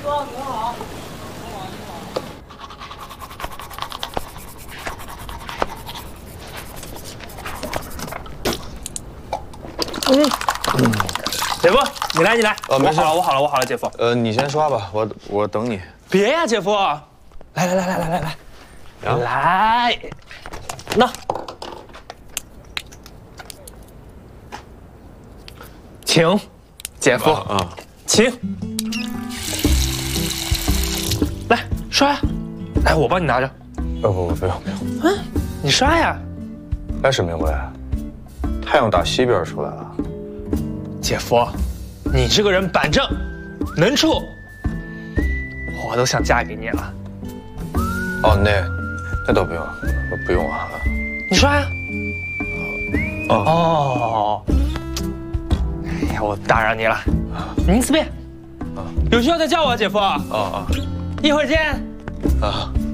姐夫，你来，你来。 没事， 我好了，姐夫。 你先刷吧，我等你。 别呀，姐夫，来，那，请，姐夫，请，来刷呀，来，我帮你拿着。 不用。 你刷呀。 哎，沈明辉，太阳打西边出来了。 姐夫，你这个人板正，能处，我都想嫁给你了。 哦，那倒不用，不用啊。 你刷呀。哦。哎呀，我打扰你了。您随便。有需要再叫我，姐夫。 啊， 一会儿见。 啊。